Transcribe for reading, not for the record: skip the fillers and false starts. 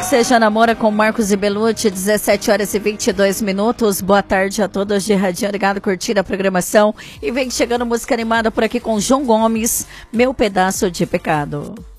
Você já namora com Marcos e Belucci, 17 horas e 22 minutos. Boa tarde a todos de Radinho Ligado, curtir a programação. E vem chegando música animada por aqui com João Gomes, Meu Pedaço de Pecado.